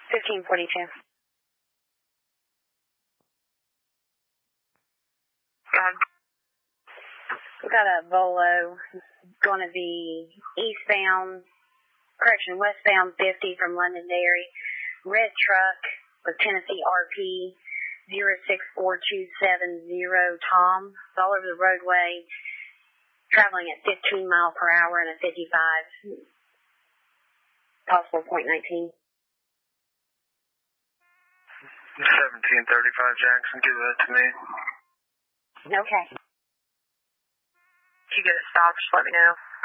1542. Go ahead. We got a Volo going to be westbound 50 from Londonderry. Red truck with Tennessee RP 064270 Tom. It's all over the roadway, traveling at 15 miles per hour and a 55. Possible .19. 1735 Jackson, give that to me. Okay. If you get it stopped, just let me know.